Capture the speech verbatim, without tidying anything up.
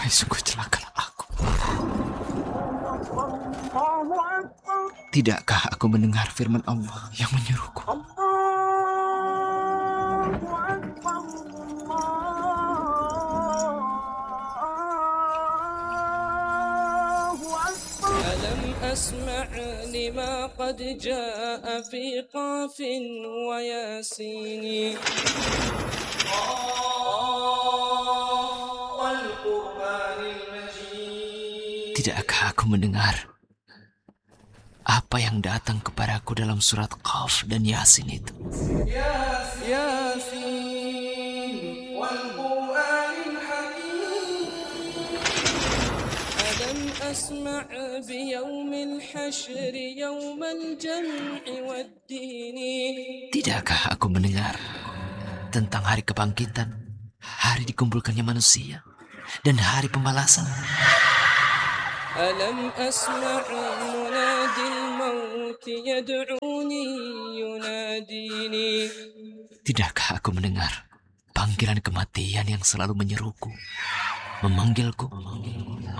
Sungguh celakalah aku. Tidakkah aku mendengar firman Allah yang menyuruhku? ألم أسمع لما قد جاء في قاف وياسين والقرآن المجيد. Tidakkah aku mendengar apa yang datang kepadaku dalam surat Qaf dan Yasin itu? ياسين والقرآن الحكيم. ألم أسمع بيوم الحشر يوم الجمع والدين. Tidakkah aku mendengar tentang hari kebangkitan, hari dikumpulkannya manusia, dan hari pembalasan? ألم أسمع منادي الموت يدعوني يناديني. Tidakkah aku mendengar panggilan kematian yang selalu menyeruku, memanggilku?